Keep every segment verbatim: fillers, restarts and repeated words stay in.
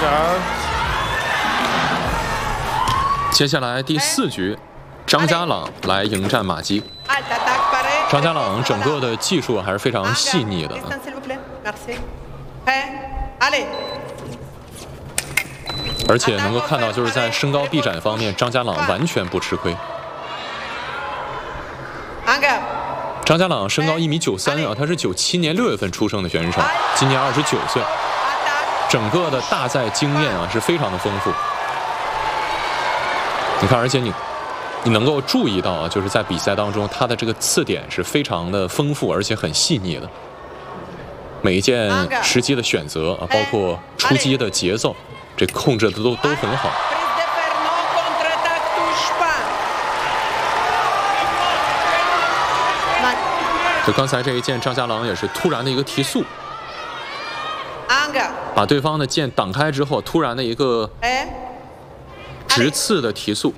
接下来第四局，张家朗来迎战马姬。张家朗整个的技术还是非常细腻的。而且能够看到，就是在身高臂展方面，张家朗完全不吃亏。张家朗身高一米九三啊，他是九七年六月份出生的选手，今年二十九岁，整个的大赛经验啊是非常的丰富。你看，而且你你能够注意到啊，就是在比赛当中，他的这个刺点是非常的丰富，而且很细腻的。每一件时机的选择啊，包括出击的节奏，这控制的都都很好。就刚才这一剑，张家朗也是突然的一个提速，把对方的剑挡开之后，突然的一个直刺的提速。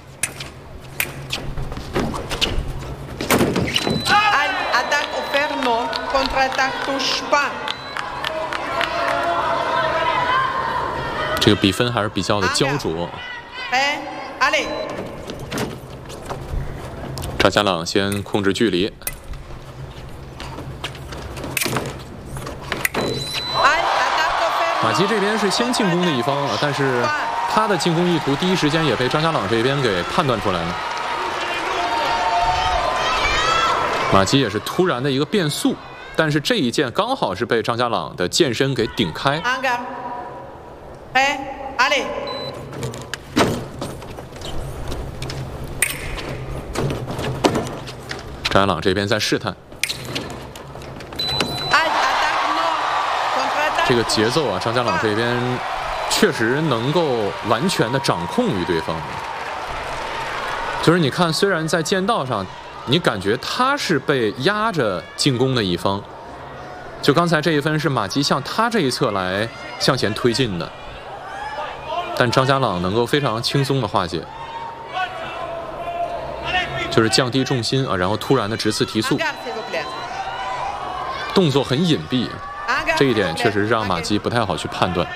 这个比分还是比较的焦灼。张家朗先控制距离。马姬这边是先进攻的一方啊，但是他的进攻意图第一时间也被张家朗这边给判断出来了。马姬也是突然的一个变速，但是这一剑刚好是被张家朗的剑身给顶开。张家朗这边在试探。这个节奏啊，张家朗这边确实能够完全的掌控于对方。就是你看，虽然在剑道上，你感觉他是被压着进攻的一方，就刚才这一分是马姬向他这一侧来向前推进的，但张家朗能够非常轻松的化解，就是降低重心啊，然后突然的直刺提速，动作很隐蔽。这一点确实让马姬不太好去判断。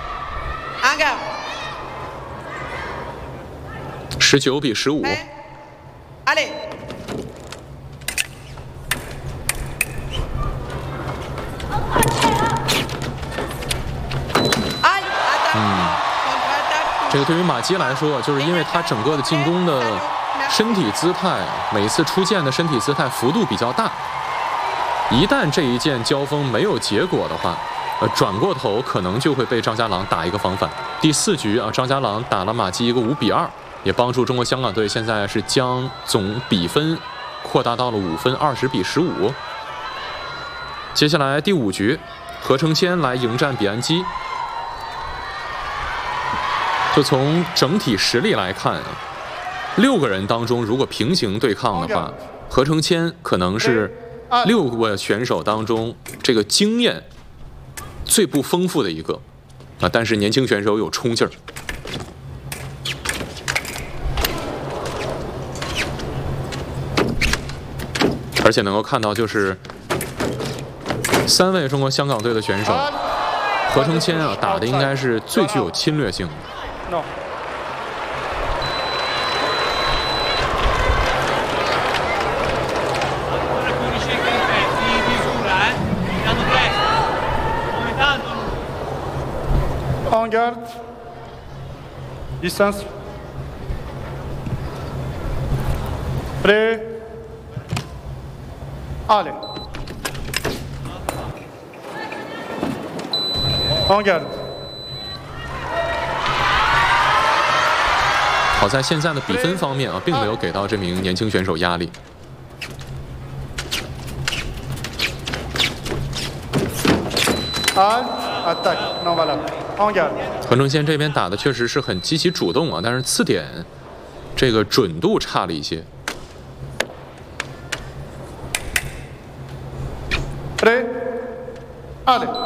十九比十五。嗯，这个对于马姬来说，就是因为他整个的进攻的身体姿态，每次出剑的身体姿态幅度比较大。一旦这一剑交锋没有结果的话，呃，转过头可能就会被张家朗打一个防反。第四局啊，张家朗打了马姬一个五比二，也帮助中国香港队现在是将总比分扩大到了五分，二十比十五。接下来第五局，何承谦来迎战比安基。就从整体实力来看，六个人当中如果平行对抗的话，何承谦可能是六个选手当中，这个经验最不丰富的一个啊，但是年轻选手有冲劲儿。而且能够看到，就是三位中国香港队的选手，何承谦啊打的应该是最具有侵略性的。No. En garde. Distance. Prêt. Allez. En garde. 好在现在的比分方面啊，并没有给到这名年轻选手压力。何承谦这边打的确实是很积极主动啊，但是刺点这个准度差了一些。 Allez.